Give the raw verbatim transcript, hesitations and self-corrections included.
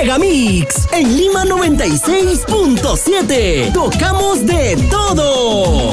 Megamix. En Lima noventa y seis punto siete. Tocamos de todo.